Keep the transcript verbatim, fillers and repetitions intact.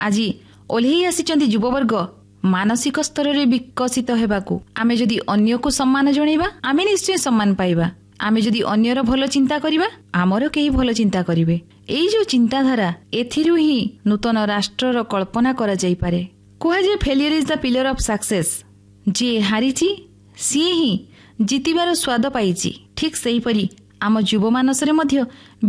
आज ओल्हेई आसिचंती युववर्ग मानसिक स्तर रे विकसित हेबाकू आमे जदि अन्य को सम्मान जणैबा आमे निश्चय सम्मान पाइबा। आमे जदि अन्यर भल चिंता करिबा आमर केही भल चिंता करिवे। एई जो चिंताधारा एथिरु ही नूतन राष्ट्रर कल्पना करा जाई पारे। कुहा जे failure is the pillar of success. जे हारिची सी ही जितिबार स्वाद पाइची। ठीक सेही परी आम युव मानसरे मध्य